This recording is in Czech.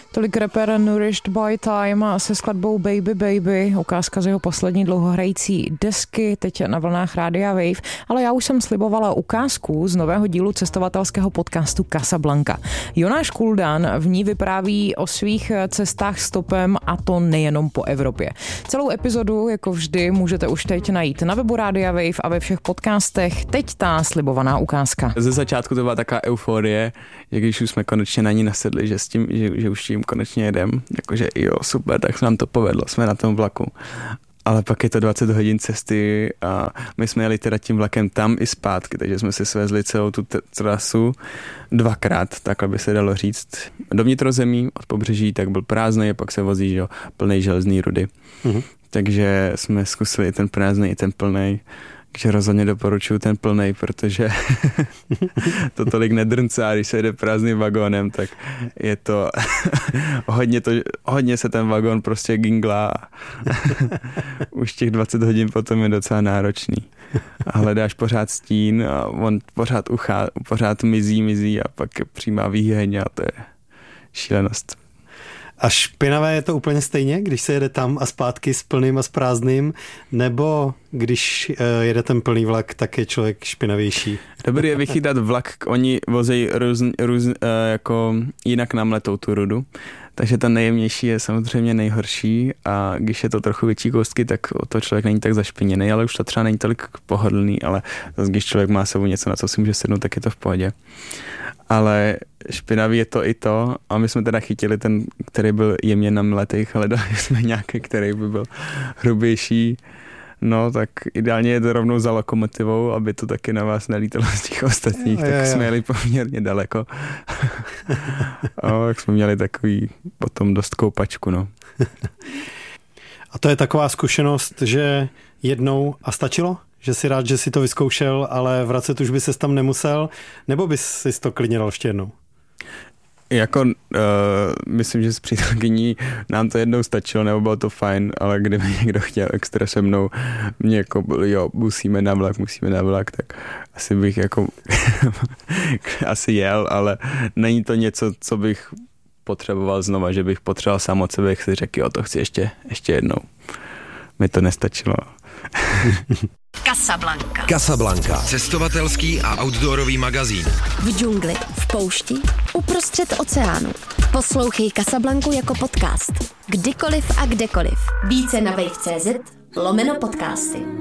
Tolik rapper Nourished by Time se skladbou Baby Baby, ukázka z jeho poslední dlouhohrající desky, teď na vlnách Rádia Wave, ale já už jsem slibovala ukázku z nového dílu cestovatelského podcastu Casablanca. Jonáš Kuldan v ní vypráví o svých cestách stopem a to nejenom po Evropě. Celou epizodu, jako vždy, můžete už teď najít na webu Rádia Wave a ve všech podcastech. Teď ta slibovaná ukázka. Ze začátku to byla taková euforie, že když už jsme konečně na ní nasedli, že s tím, že už tím konečně jedem, jakože jo, super, tak se nám to povedlo, jsme na tom vlaku. Ale pak je to 20 hodin cesty a my jsme jeli teda tím vlakem tam i zpátky, takže jsme si svezli celou tu trasu dvakrát, tak aby se dalo říct. Do vnitrozemí od pobřeží tak byl prázdnej a pak se vozí, že jo, plnej železný rudy. Mm-hmm. Takže jsme zkusili i ten prázdnej, i ten plnej. Takže rozhodně doporučuji ten plnej, protože to tolik nedrncá, když se jede prázdným vagónem, tak je to hodně se ten vagón prostě ginglá. Už těch 20 hodin potom je docela náročný. A hledáš pořád stín a on pořád mizí a pak je přímá výheň a to je šílenost. A špinavé je to úplně stejně, když se jede tam a zpátky s plným a s prázdným, nebo když jede ten plný vlak, tak je člověk špinavější? Dobrý je vychytat vlak, oni vozejí jako jinak namletou tu rudu, takže ta nejjemnější je samozřejmě nejhorší a když je to trochu větší koustky, tak to člověk není tak zašpiněný, ale už to třeba není tolik pohodlný, ale zase, když člověk má sebou něco, na co si může sednout, tak je to v pohodě. Ale špinavý je to i to a my jsme teda chytili ten, který byl jemně namletý, ale dali jsme nějaký, který by byl hrubější. No tak ideálně je to rovnou za lokomotivou, aby to taky na vás nelítalo z těch ostatních, tak jsme jeli poměrně daleko. A tak jsme měli takový potom dost koupačku, no. A to je taková zkušenost, že jednou a stačilo? Že jsi rád, že jsi to vyzkoušel, ale vracet už by ses tam nemusel, nebo bys si to klidně dal ještě jednou? Myslím, že s přítelkyní nám to jednou stačilo, nebo bylo to fajn, ale kdyby někdo chtěl extra se mnou, mě jako jo, musíme na vlak, tak asi bych jako asi jel, ale není to něco, co bych potřeboval znova, že bych potřeboval sám od sebe, jak si řekl, jo, to chci ještě jednou. Mi to nestačilo. Casablanca. Cestovatelský a outdoorový magazín. V džungli, v poušti, uprostřed oceánu. Poslouchej Casablancu jako podcast. Kdykoliv a kdekoliv. Více na wave.cz/podcasty.